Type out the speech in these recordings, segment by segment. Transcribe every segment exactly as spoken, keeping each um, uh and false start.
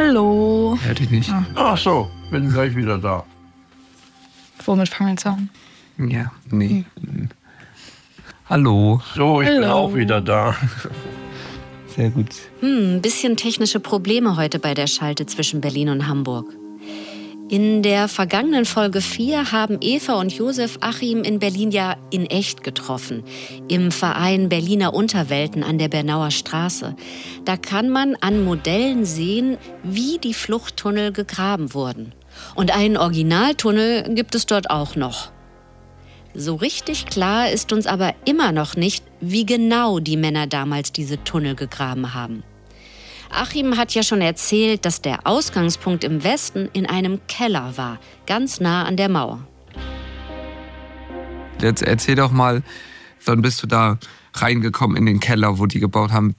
Hallo. Hört dich nicht. Ah. Ach so, bin gleich wieder da. Womit fangen wir jetzt an? Ja, nee. Hm. Hallo. So, ich Hallo. bin auch wieder da. Sehr gut. Hm, ein bisschen technische Probleme heute bei der Schalte zwischen Berlin und Hamburg. In der vergangenen Folge vier haben Eva und Josef Achim in Berlin ja in echt getroffen. Im Verein Berliner Unterwelten an der Bernauer Straße. Da kann man an Modellen sehen, wie die Fluchttunnel gegraben wurden. Und einen Originaltunnel gibt es dort auch noch. So richtig klar ist uns aber immer noch nicht, wie genau die Männer damals diese Tunnel gegraben haben. Achim hat ja schon erzählt, dass der Ausgangspunkt im Westen in einem Keller war, ganz nah an der Mauer. Jetzt erzähl doch mal, wann bist du da reingekommen in den Keller, wo die gebaut haben?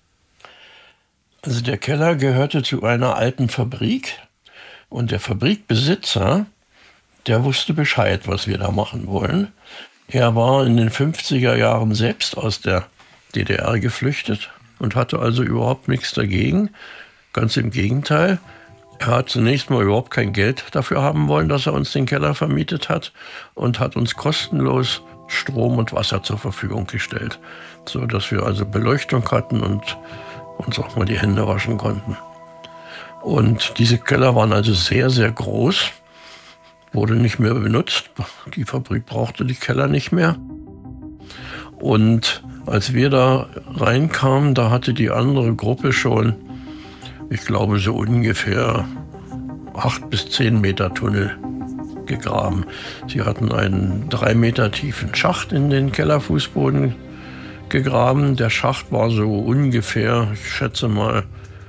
Also der Keller gehörte zu einer alten Fabrik und der Fabrikbesitzer, der wusste Bescheid, was wir da machen wollen. Er war in den fünfziger Jahren selbst aus der D D R geflüchtet und hatte also überhaupt nichts dagegen. Ganz im Gegenteil. Er hat zunächst mal überhaupt kein Geld dafür haben wollen, dass er uns den Keller vermietet hat und hat uns kostenlos Strom und Wasser zur Verfügung gestellt, so dass wir also Beleuchtung hatten und uns auch mal die Hände waschen konnten. Und diese Keller waren also sehr, sehr groß, wurde nicht mehr benutzt. Die Fabrik brauchte die Keller nicht mehr. Und als wir da reinkamen, da hatte die andere Gruppe schon, ich glaube, so ungefähr acht bis zehn Meter Tunnel gegraben. Sie hatten einen drei Meter tiefen Schacht in den Kellerfußboden gegraben. Der Schacht war so ungefähr, ich schätze mal,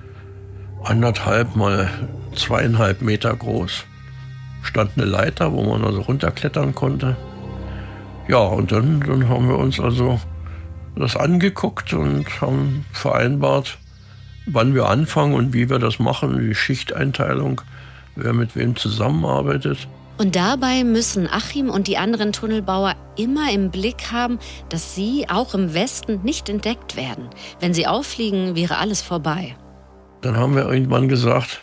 anderthalb mal zweieinhalb Meter groß. Stand eine Leiter, wo man also runterklettern konnte. Ja, und dann, dann haben wir uns also das angeguckt und haben vereinbart, wann wir anfangen und wie wir das machen, die Schichteinteilung, wer mit wem zusammenarbeitet. Und dabei müssen Achim und die anderen Tunnelbauer immer im Blick haben, dass sie auch im Westen nicht entdeckt werden. Wenn sie auffliegen, wäre alles vorbei. Dann haben wir irgendwann gesagt,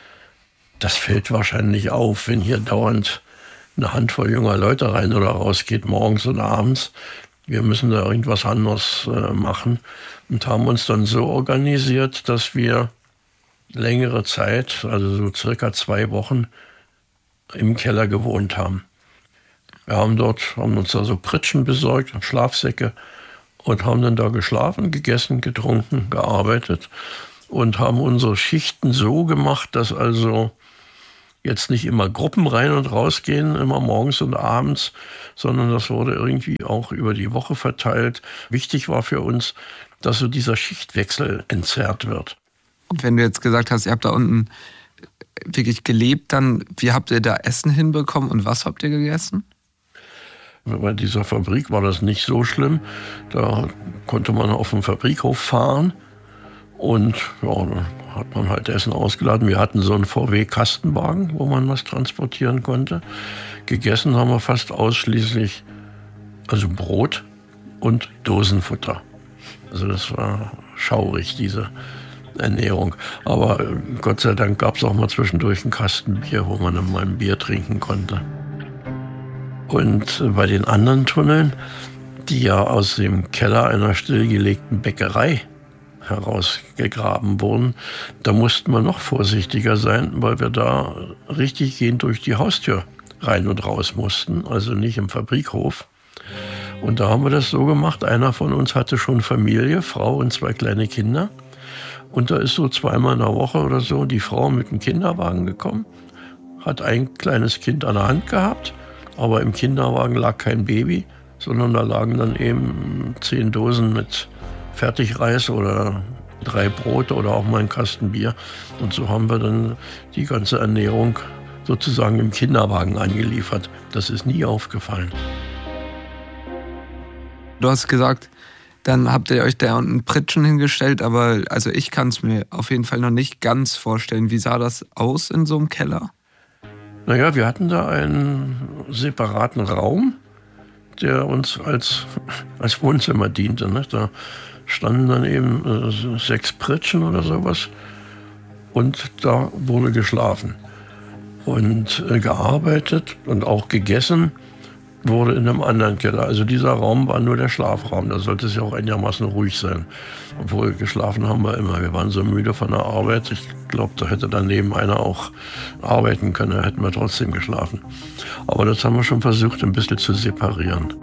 das fällt wahrscheinlich auf, wenn hier dauernd eine Handvoll junger Leute rein oder raus geht, morgens und abends. Wir müssen da irgendwas anderes äh, machen und haben uns dann so organisiert, dass wir längere Zeit, also so circa zwei Wochen, im Keller gewohnt haben. Wir haben dort, haben uns da so Pritschen besorgt, Schlafsäcke und haben dann da geschlafen, gegessen, getrunken, gearbeitet und haben unsere Schichten so gemacht, dass also jetzt nicht immer Gruppen rein und rausgehen, immer morgens und abends, sondern das wurde irgendwie auch über die Woche verteilt. Wichtig war für uns, dass so dieser Schichtwechsel entzerrt wird. Wenn du jetzt gesagt hast, ihr habt da unten wirklich gelebt, dann wie habt ihr da Essen hinbekommen und was habt ihr gegessen? Bei dieser Fabrik war das nicht so schlimm. Da konnte man auf den Fabrikhof fahren und ja, dann hat man halt Essen ausgeladen. Wir hatten so einen V W-Kastenwagen, wo man was transportieren konnte. Gegessen haben wir fast ausschließlich also Brot und Dosenfutter. Also das war schaurig, diese Ernährung. Aber äh, Gott sei Dank gab es auch mal zwischendurch einen Kasten Bier, wo man dann mal ein Bier trinken konnte. Und äh, bei den anderen Tunneln, die ja aus dem Keller einer stillgelegten Bäckerei herausgegraben wurden, da mussten wir noch vorsichtiger sein, weil wir da richtig gehend durch die Haustür rein und raus mussten, also nicht im Fabrikhof. Und da haben wir das so gemacht, einer von uns hatte schon Familie, Frau und zwei kleine Kinder. Und da ist so zweimal in der Woche oder so die Frau mit dem Kinderwagen gekommen, hat ein kleines Kind an der Hand gehabt, aber im Kinderwagen lag kein Baby, sondern da lagen dann eben zehn Dosen mit Fertigreis oder drei Brote oder auch mal ein Kasten Bier. Und so haben wir dann die ganze Ernährung sozusagen im Kinderwagen angeliefert. Das ist nie aufgefallen. Du hast gesagt, dann habt ihr euch da unten Pritschen hingestellt, aber also ich kann es mir auf jeden Fall noch nicht ganz vorstellen. Wie sah das aus in so einem Keller? Naja, wir hatten da einen separaten Raum, der uns als, als Wohnzimmer diente. Ne? Da standen dann eben äh, sechs Pritschen oder sowas. und da wurde geschlafen. Und äh, gearbeitet und auch gegessen wurde in einem anderen Keller. Also dieser Raum war nur der Schlafraum. Da sollte es ja auch einigermaßen ruhig sein. Obwohl geschlafen haben wir immer. Wir waren so müde von der Arbeit. Ich glaube, da hätte daneben einer auch arbeiten können. Da hätten wir trotzdem geschlafen. Aber das haben wir schon versucht, ein bisschen zu separieren.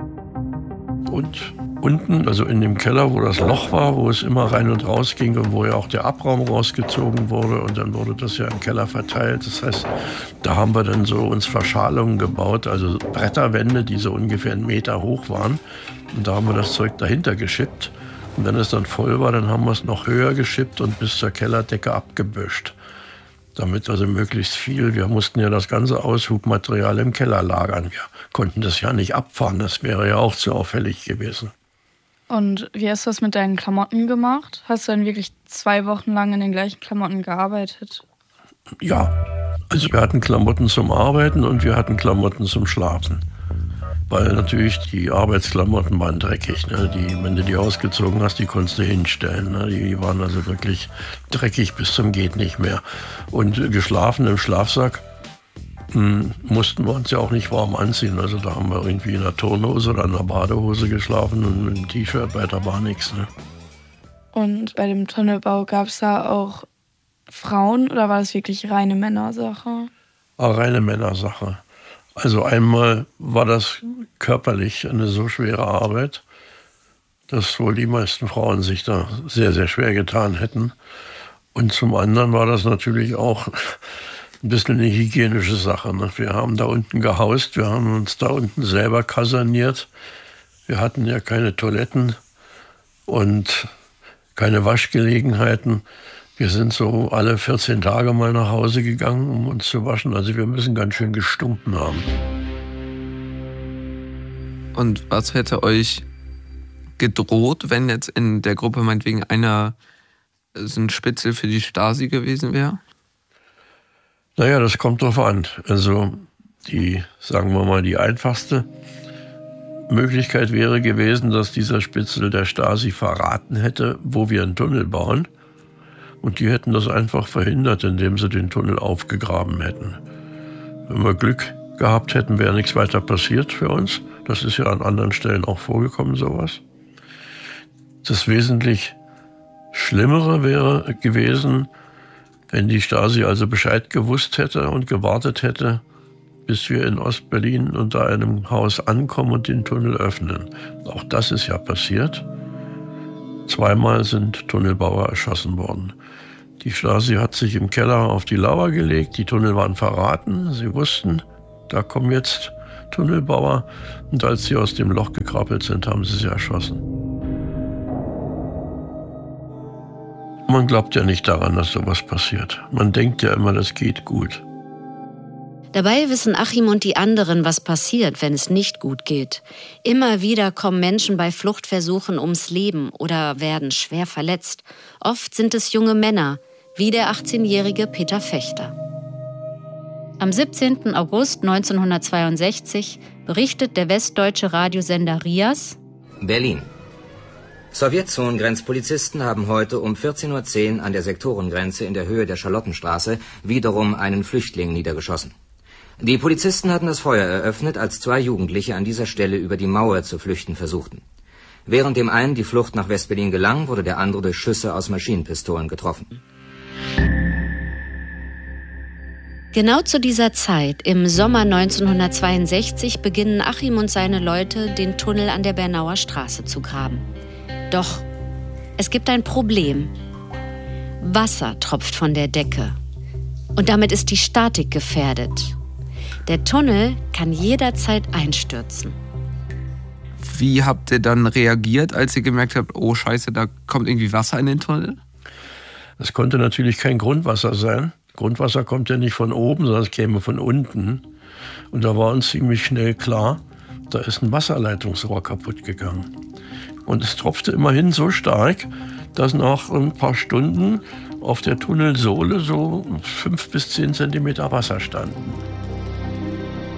Und unten, also in dem Keller, wo das Loch war, wo es immer rein und raus ging und wo ja auch der Abraum rausgezogen wurde und dann wurde das ja im Keller verteilt. Das heißt, da haben wir dann so uns Verschalungen gebaut, also Bretterwände, die so ungefähr einen Meter hoch waren. Und da haben wir das Zeug dahinter geschippt. Und wenn es dann voll war, dann haben wir es noch höher geschippt und bis zur Kellerdecke abgebüscht. Damit also möglichst viel, wir mussten ja das ganze Aushubmaterial im Keller lagern. Wir konnten das ja nicht abfahren, das wäre ja auch zu auffällig gewesen. Und wie hast du das mit deinen Klamotten gemacht? Hast du dann wirklich zwei Wochen lang in den gleichen Klamotten gearbeitet? Ja, also wir hatten Klamotten zum Arbeiten und wir hatten Klamotten zum Schlafen. Weil natürlich die Arbeitsklamotten waren dreckig. Ne? Die, wenn du die ausgezogen hast, die konntest du hinstellen. Ne? Die, die waren also wirklich dreckig bis zum geht nicht mehr. Und geschlafen im Schlafsack hm, mussten wir uns ja auch nicht warm anziehen. Also da haben wir irgendwie in einer Turnhose oder in einer Badehose geschlafen und mit einem T-Shirt, weiter war nichts. Ne? Und bei dem Tunnelbau gab es da auch Frauen oder war das wirklich reine Männersache? Eine reine Männersache. Also einmal war das körperlich eine so schwere Arbeit, dass wohl die meisten Frauen sich da sehr, sehr schwer getan hätten. Und zum anderen war das natürlich auch ein bisschen eine hygienische Sache. Ne? Wir haben da unten gehaust, wir haben uns da unten selber kaserniert. Wir hatten ja keine Toiletten und keine Waschgelegenheiten. Wir sind so alle vierzehn Tage mal nach Hause gegangen, um uns zu waschen. Also wir müssen ganz schön gestunken haben. Und was hätte euch gedroht, wenn jetzt in der Gruppe meinetwegen einer so ein Spitzel für die Stasi gewesen wäre? Naja, das kommt drauf an. Also die, sagen wir mal, die einfachste Möglichkeit wäre gewesen, dass dieser Spitzel der Stasi verraten hätte, wo wir einen Tunnel bauen. Und die hätten das einfach verhindert, indem sie den Tunnel aufgegraben hätten. Wenn wir Glück gehabt hätten, wäre nichts weiter passiert für uns. Das ist ja an anderen Stellen auch vorgekommen, sowas. Das wesentlich Schlimmere wäre gewesen, wenn die Stasi also Bescheid gewusst hätte und gewartet hätte, bis wir in Ostberlin unter einem Haus ankommen und den Tunnel öffnen. Auch das ist ja passiert. Zweimal sind Tunnelbauer erschossen worden. Die Stasi hat sich im Keller auf die Lauer gelegt, die Tunnel waren verraten, sie wussten, da kommen jetzt Tunnelbauer. Und als sie aus dem Loch gekrabbelt sind, haben sie sie erschossen. Man glaubt ja nicht daran, dass sowas passiert. Man denkt ja immer, das geht gut. Dabei wissen Achim und die anderen, was passiert, wenn es nicht gut geht. Immer wieder kommen Menschen bei Fluchtversuchen ums Leben oder werden schwer verletzt. Oft sind es junge Männer, wie der achtzehnjährige Peter Fechter. Am siebzehnten August neunzehnhundertzweiundsechzig berichtet der westdeutsche Radiosender RIAS: Berlin. Sowjetzonengrenzpolizisten haben heute um vierzehn Uhr zehn an der Sektorengrenze in der Höhe der Charlottenstraße wiederum einen Flüchtling niedergeschossen. Die Polizisten hatten das Feuer eröffnet, als zwei Jugendliche an dieser Stelle über die Mauer zu flüchten versuchten. Während dem einen die Flucht nach West-Berlin gelang, wurde der andere durch Schüsse aus Maschinenpistolen getroffen. Genau zu dieser Zeit, im Sommer neunzehnhundertzweiundsechzig, beginnen Achim und seine Leute, den Tunnel an der Bernauer Straße zu graben. Doch es gibt ein Problem. Wasser tropft von der Decke. Und damit ist die Statik gefährdet. Der Tunnel kann jederzeit einstürzen. Wie habt ihr dann reagiert, als ihr gemerkt habt, oh Scheiße, da kommt irgendwie Wasser in den Tunnel? Das konnte natürlich kein Grundwasser sein. Grundwasser kommt ja nicht von oben, sondern es käme von unten. Und da war uns ziemlich schnell klar, da ist ein Wasserleitungsrohr kaputt gegangen. Und es tropfte immerhin so stark, dass nach ein paar Stunden auf der Tunnelsohle so fünf bis zehn Zentimeter Wasser standen.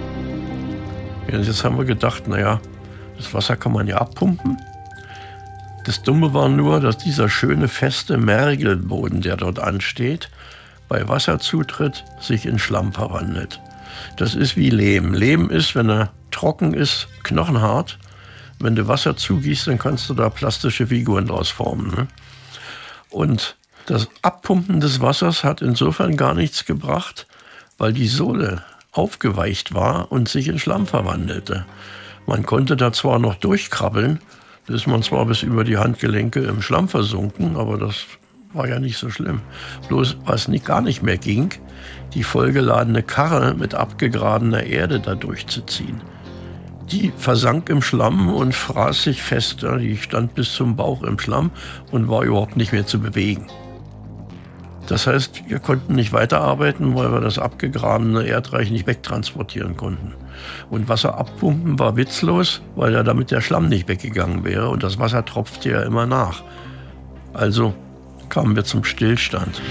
Ja, jetzt haben wir gedacht, naja, das Wasser kann man ja abpumpen. Das Dumme war nur, dass dieser schöne, feste Mergelboden, der dort ansteht, bei Wasserzutritt sich in Schlamm verwandelt. Das ist wie Lehm. Lehm ist, wenn er trocken ist, knochenhart. Wenn du Wasser zugießt, dann kannst du da plastische Figuren draus formen. Ne? Und das Abpumpen des Wassers hat insofern gar nichts gebracht, weil die Sohle aufgeweicht war und sich in Schlamm verwandelte. Man konnte da zwar noch durchkrabbeln, da ist man zwar bis über die Handgelenke im Schlamm versunken, aber das war ja nicht so schlimm. Bloß was nicht, gar nicht mehr ging, die vollgeladene Karre mit abgegrabener Erde da durchzuziehen. Die versank im Schlamm und fraß sich fest. Die stand bis zum Bauch im Schlamm und war überhaupt nicht mehr zu bewegen. Das heißt, wir konnten nicht weiterarbeiten, weil wir das abgegrabene Erdreich nicht wegtransportieren konnten. Und Wasser abpumpen war witzlos, weil ja damit der Schlamm nicht weggegangen wäre und das Wasser tropfte ja immer nach. Also kamen wir zum Stillstand.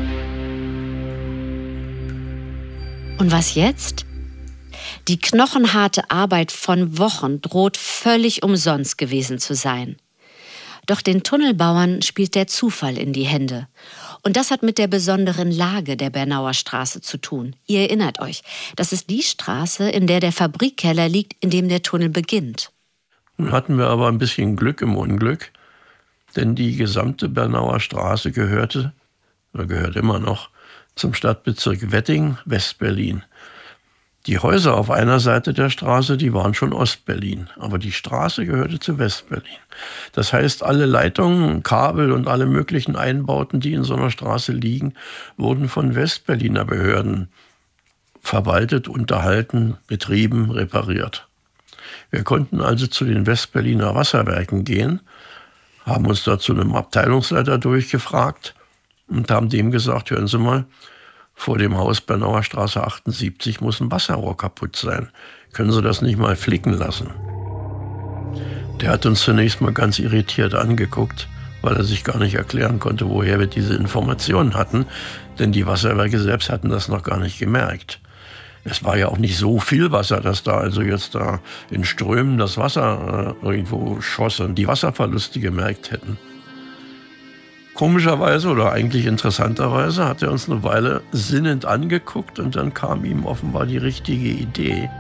Und was jetzt? Die knochenharte Arbeit von Wochen droht völlig umsonst gewesen zu sein. Doch den Tunnelbauern spielt der Zufall in die Hände. Und das hat mit der besonderen Lage der Bernauer Straße zu tun. Ihr erinnert euch, das ist die Straße, in der der Fabrikkeller liegt, in dem der Tunnel beginnt. Nun hatten wir aber ein bisschen Glück im Unglück, denn die gesamte Bernauer Straße gehörte, oder gehört immer noch, zum Stadtbezirk Wedding, Westberlin. Die Häuser auf einer Seite der Straße, die waren schon Ostberlin, aber die Straße gehörte zu Westberlin. Das heißt, alle Leitungen, Kabel und alle möglichen Einbauten, die in so einer Straße liegen, wurden von Westberliner Behörden verwaltet, unterhalten, betrieben, repariert. Wir konnten also zu den Westberliner Wasserwerken gehen, haben uns da zu einem Abteilungsleiter durchgefragt und haben dem gesagt, hören Sie mal, vor dem Haus Bernauer Straße achtundsiebzig muss ein Wasserrohr kaputt sein. Können Sie das nicht mal flicken lassen? Der hat uns zunächst mal ganz irritiert angeguckt, weil er sich gar nicht erklären konnte, woher wir diese Informationen hatten, denn die Wasserwerke selbst hatten das noch gar nicht gemerkt. Es war ja auch nicht so viel Wasser, dass da also jetzt da in Strömen das Wasser äh, irgendwo schoss und die Wasserverluste gemerkt hätten. Komischerweise oder eigentlich interessanterweise hat er uns eine Weile sinnend angeguckt und dann kam ihm offenbar die richtige Idee.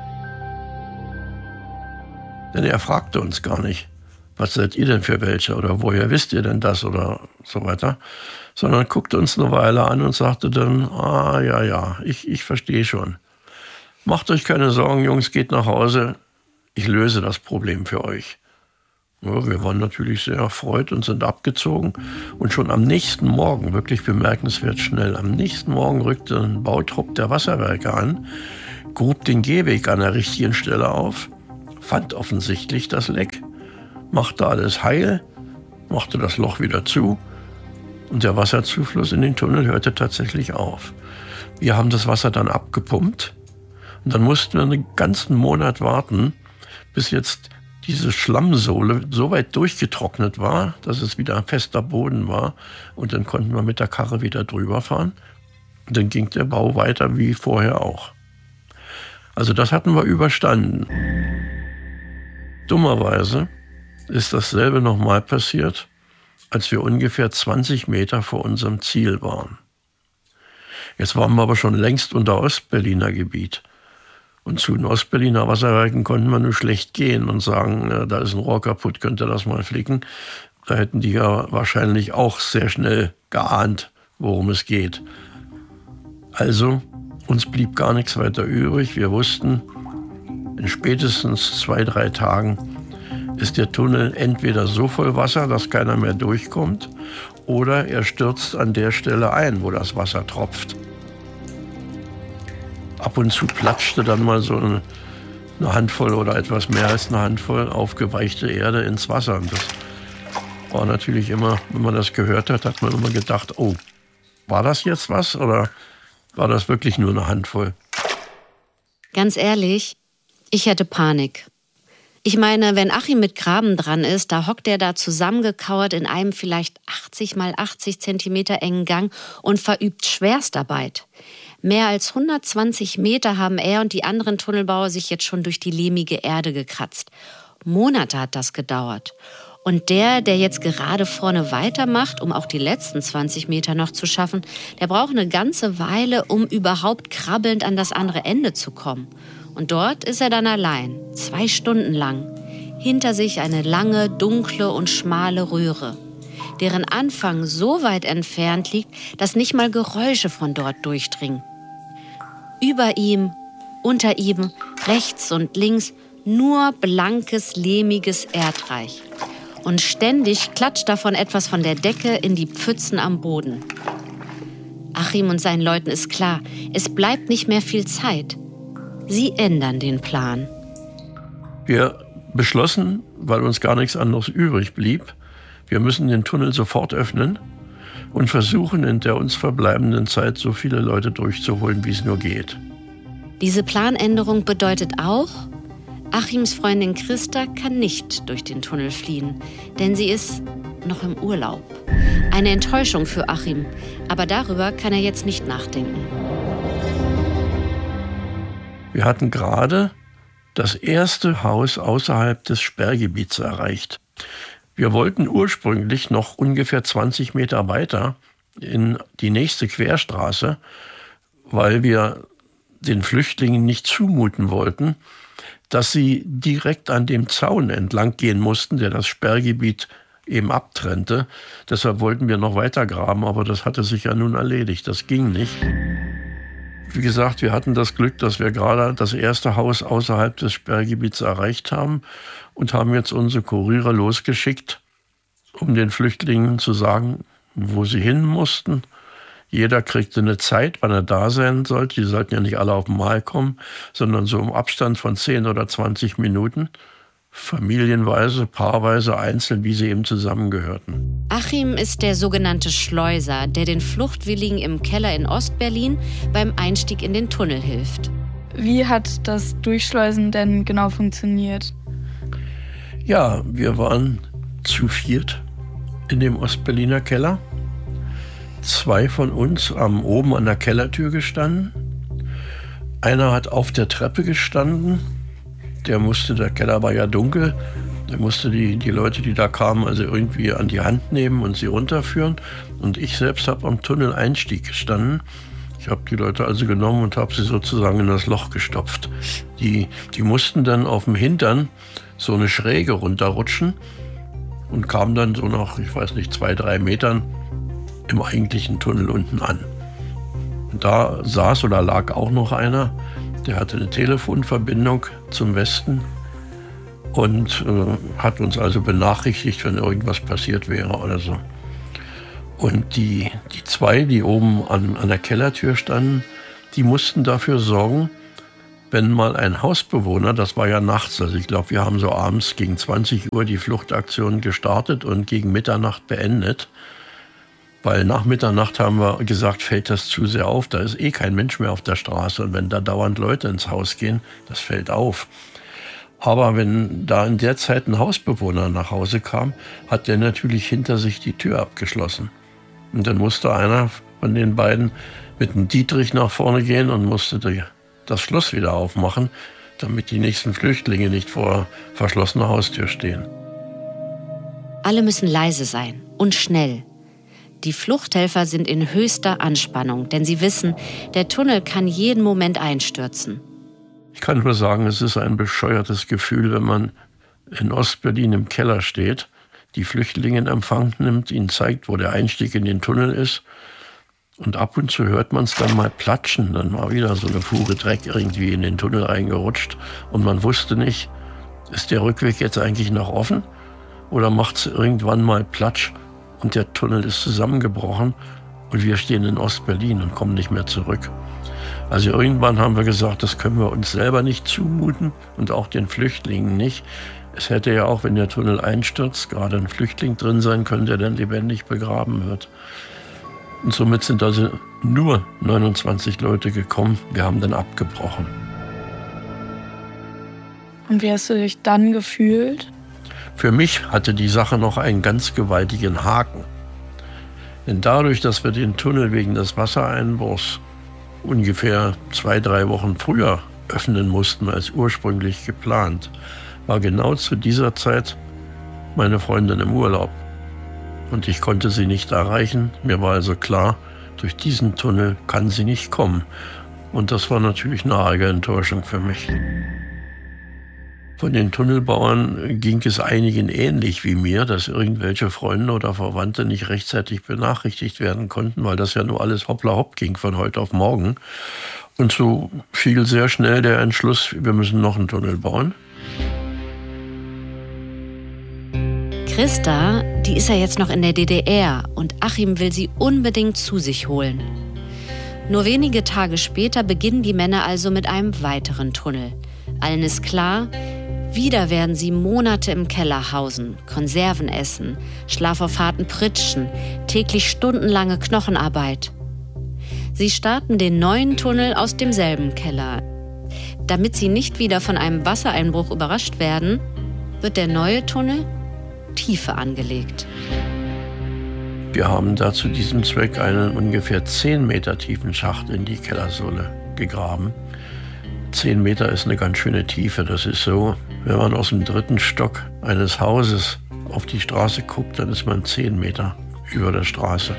Denn er fragte uns gar nicht, was seid ihr denn für welche oder woher wisst ihr denn das oder so weiter, sondern guckte uns eine Weile an und sagte dann, ah ja, ja, ich, ich verstehe schon. Macht euch keine Sorgen, Jungs, geht nach Hause, ich löse das Problem für euch. Ja, wir waren natürlich sehr erfreut und sind abgezogen. Und schon am nächsten Morgen, wirklich bemerkenswert schnell, am nächsten Morgen rückte ein Bautrupp der Wasserwerke an, grub den Gehweg an der richtigen Stelle auf, fand offensichtlich das Leck, machte alles heil, machte das Loch wieder zu und der Wasserzufluss in den Tunnel hörte tatsächlich auf. Wir haben das Wasser dann abgepumpt und dann mussten wir einen ganzen Monat warten, bis jetzt diese Schlammsohle so weit durchgetrocknet war, dass es wieder ein fester Boden war. Und dann konnten wir mit der Karre wieder drüber fahren. Und dann ging der Bau weiter wie vorher auch. Also das hatten wir überstanden. Dummerweise ist dasselbe nochmal passiert, als wir ungefähr zwanzig Meter vor unserem Ziel waren. Jetzt waren wir aber schon längst unter Ostberliner Gebiet. Und zu den Ostberliner Wasserwerken konnten wir nur schlecht gehen und sagen, ja, da ist ein Rohr kaputt, könnt ihr das mal flicken. Da hätten die ja wahrscheinlich auch sehr schnell geahnt, worum es geht. Also, uns blieb gar nichts weiter übrig. Wir wussten, in spätestens zwei, drei Tagen ist der Tunnel entweder so voll Wasser, dass keiner mehr durchkommt, oder er stürzt an der Stelle ein, wo das Wasser tropft. Ab und zu platschte dann mal so eine, eine Handvoll oder etwas mehr als eine Handvoll aufgeweichte Erde ins Wasser. Und das war natürlich immer, wenn man das gehört hat, hat man immer gedacht, oh, war das jetzt was oder war das wirklich nur eine Handvoll? Ganz ehrlich, ich hätte Panik. Ich meine, wenn Achim mit Graben dran ist, da hockt er da zusammengekauert in einem vielleicht achtzig mal achtzig Zentimeter engen Gang und verübt Schwerstarbeit. Mehr als hundertzwanzig Meter haben er und die anderen Tunnelbauer sich jetzt schon durch die lehmige Erde gekratzt. Monate hat das gedauert. Und der, der jetzt gerade vorne weitermacht, um auch die letzten zwanzig Meter noch zu schaffen, der braucht eine ganze Weile, um überhaupt krabbelnd an das andere Ende zu kommen. Und dort ist er dann allein, zwei Stunden lang. Hinter sich eine lange, dunkle und schmale Röhre, deren Anfang so weit entfernt liegt, dass nicht mal Geräusche von dort durchdringen. Über ihm, unter ihm, rechts und links nur blankes, lehmiges Erdreich. Und ständig klatscht davon etwas von der Decke in die Pfützen am Boden. Achim und seinen Leuten ist klar, es bleibt nicht mehr viel Zeit. Sie ändern den Plan. Wir beschlossen, weil uns gar nichts anderes übrig blieb, wir müssen den Tunnel sofort öffnen und versuchen, in der uns verbleibenden Zeit so viele Leute durchzuholen, wie es nur geht. Diese Planänderung bedeutet auch, Achims Freundin Christa kann nicht durch den Tunnel fliehen, denn sie ist noch im Urlaub. Eine Enttäuschung für Achim, aber darüber kann er jetzt nicht nachdenken. Wir hatten gerade das erste Haus außerhalb des Sperrgebiets erreicht. Wir wollten ursprünglich noch ungefähr zwanzig Meter weiter in die nächste Querstraße, weil wir den Flüchtlingen nicht zumuten wollten, dass sie direkt an dem Zaun entlang gehen mussten, der das Sperrgebiet eben abtrennte. Deshalb wollten wir noch weiter graben, aber das hatte sich ja nun erledigt. Das ging nicht. Wie gesagt, wir hatten das Glück, dass wir gerade das erste Haus außerhalb des Sperrgebiets erreicht haben und haben jetzt unsere Kuriere losgeschickt, um den Flüchtlingen zu sagen, wo sie hin mussten. Jeder kriegte eine Zeit, wann er da sein sollte. Die sollten ja nicht alle auf einmal kommen, sondern so im Abstand von zehn oder zwanzig Minuten. Familienweise, paarweise, einzeln, wie sie eben zusammengehörten. Achim ist der sogenannte Schleuser, der den Fluchtwilligen im Keller in Ostberlin beim Einstieg in den Tunnel hilft. Wie hat das Durchschleusen denn genau funktioniert? Ja, wir waren zu viert in dem Ostberliner Keller. Zwei von uns haben oben an der Kellertür gestanden. Einer hat auf der Treppe gestanden. Der musste, der Keller war ja dunkel, der musste die, die Leute, die da kamen, also irgendwie an die Hand nehmen und sie runterführen. Und ich selbst habe am Tunneleinstieg gestanden. Ich habe die Leute also genommen und habe sie sozusagen in das Loch gestopft. Die, die mussten dann auf dem Hintern so eine Schräge runterrutschen und kamen dann so nach, ich weiß nicht, zwei, drei Metern im eigentlichen Tunnel unten an. Und da saß oder lag auch noch einer, der hatte eine Telefonverbindung zum Westen und äh, hat uns also benachrichtigt, wenn irgendwas passiert wäre oder so. Und die, die zwei, die oben an, an der Kellertür standen, die mussten dafür sorgen, wenn mal ein Hausbewohner, das war ja nachts, also ich glaube, wir haben so abends gegen zwanzig Uhr die Fluchtaktion gestartet und gegen Mitternacht beendet. Weil nach Mitternacht haben wir gesagt, fällt das zu sehr auf, da ist eh kein Mensch mehr auf der Straße. Und wenn da dauernd Leute ins Haus gehen, das fällt auf. Aber wenn da in der Zeit ein Hausbewohner nach Hause kam, hat der natürlich hinter sich die Tür abgeschlossen. Und dann musste einer von den beiden mit dem Dietrich nach vorne gehen und musste die, das Schloss wieder aufmachen, damit die nächsten Flüchtlinge nicht vor verschlossener Haustür stehen. Alle müssen leise sein und schnell. Die Fluchthelfer sind in höchster Anspannung, denn sie wissen, der Tunnel kann jeden Moment einstürzen. Ich kann nur sagen, es ist ein bescheuertes Gefühl, wenn man in Ostberlin im Keller steht, die Flüchtlinge in Empfang nimmt, ihnen zeigt, wo der Einstieg in den Tunnel ist. Und ab und zu hört man es dann mal platschen. Dann war wieder so eine Fuhre Dreck irgendwie in den Tunnel reingerutscht. Und man wusste nicht, ist der Rückweg jetzt eigentlich noch offen? Oder macht es irgendwann mal Platsch? Und der Tunnel ist zusammengebrochen und wir stehen in Ostberlin und kommen nicht mehr zurück. Also irgendwann haben wir gesagt, das können wir uns selber nicht zumuten und auch den Flüchtlingen nicht. Es hätte ja auch, wenn der Tunnel einstürzt, gerade ein Flüchtling drin sein können, der dann lebendig begraben wird. Und somit sind also nur neunundzwanzig Leute gekommen. Wir haben dann abgebrochen. Und wie hast du dich dann gefühlt? Für mich hatte die Sache noch einen ganz gewaltigen Haken. Denn dadurch, dass wir den Tunnel wegen des Wassereinbruchs ungefähr zwei, drei Wochen früher öffnen mussten als ursprünglich geplant, war genau zu dieser Zeit meine Freundin im Urlaub. Und ich konnte sie nicht erreichen. Mir war also klar, durch diesen Tunnel kann sie nicht kommen. Und das war natürlich eine arge Enttäuschung für mich. Von den Tunnelbauern ging es einigen ähnlich wie mir, dass irgendwelche Freunde oder Verwandte nicht rechtzeitig benachrichtigt werden konnten, weil das ja nur alles hoppla hopp ging von heute auf morgen. Und so fiel sehr schnell der Entschluss, wir müssen noch einen Tunnel bauen. Christa, die ist ja jetzt noch in der D D R und Achim will sie unbedingt zu sich holen. Nur wenige Tage später beginnen die Männer also mit einem weiteren Tunnel. Allen ist klar, wieder werden sie Monate im Keller hausen, Konserven essen, Schlaf auf harten Pritschen, täglich stundenlange Knochenarbeit. Sie starten den neuen Tunnel aus demselben Keller. Damit sie nicht wieder von einem Wassereinbruch überrascht werden, wird der neue Tunnel tiefer angelegt. Wir haben da zu diesem Zweck einen ungefähr zehn Meter tiefen Schacht in die Kellersohle gegraben. Zehn Meter ist eine ganz schöne Tiefe. Das ist so, wenn man aus dem dritten Stock eines Hauses auf die Straße guckt, dann ist man zehn Meter über der Straße.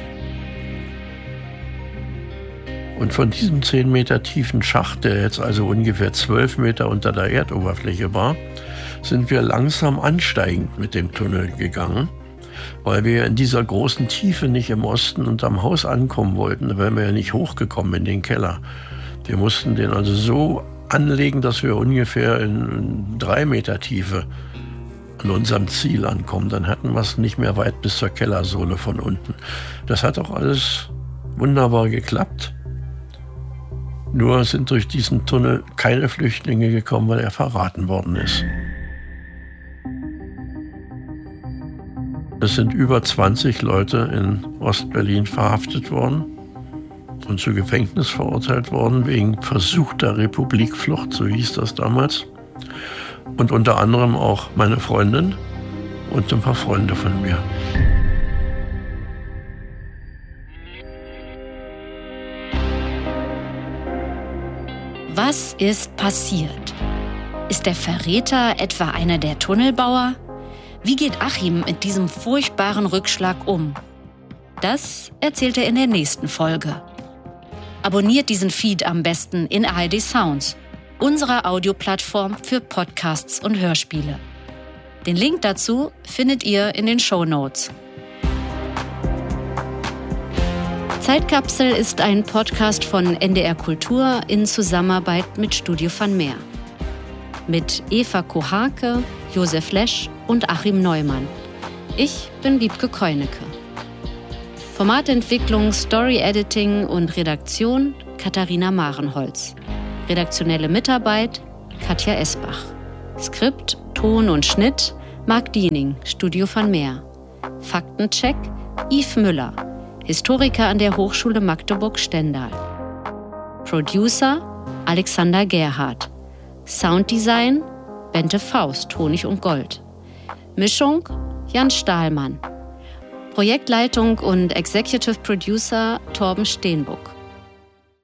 Und von diesem zehn Meter tiefen Schacht, der jetzt also ungefähr zwölf Meter unter der Erdoberfläche war, sind wir langsam ansteigend mit dem Tunnel gegangen, weil wir in dieser großen Tiefe nicht im Osten und am Haus ankommen wollten. Da wären wir ja nicht hochgekommen in den Keller. Wir mussten den also so anlegen, dass wir ungefähr in drei Meter Tiefe an unserem Ziel ankommen. Dann hatten wir es nicht mehr weit bis zur Kellersohle von unten. Das hat auch alles wunderbar geklappt. Nur sind durch diesen Tunnel keine Flüchtlinge gekommen, weil er verraten worden ist. Es sind über zwanzig Leute in Ostberlin verhaftet worden und zu Gefängnis verurteilt worden wegen versuchter Republikflucht, so hieß das damals. Und unter anderem auch meine Freundin und ein paar Freunde von mir. Was ist passiert? Ist der Verräter etwa einer der Tunnelbauer? Wie geht Achim mit diesem furchtbaren Rückschlag um? Das erzählt er in der nächsten Folge. Abonniert diesen Feed am besten in A R D Sounds, unserer Audioplattform für Podcasts und Hörspiele. Den Link dazu findet ihr in den Shownotes. Zeitkapsel ist ein Podcast von N D R Kultur in Zusammenarbeit mit Studio van Meer. Mit Eva Kohake, Josef Lesch und Achim Neumann. Ich bin Wiebke Keunecke. Formatentwicklung, Story-Editing und Redaktion Katharina Marenholz. Redaktionelle Mitarbeit Katja Esbach. Skript, Ton und Schnitt Marc Diening, Studio van Meer. Faktencheck Yves Müller, Historiker an der Hochschule Magdeburg-Stendal. Producer Alexander Gerhardt. Sounddesign Bente Faust, Honig und Gold. Mischung Jan Stahlmann. Projektleitung und Executive Producer Torben Steenbuck.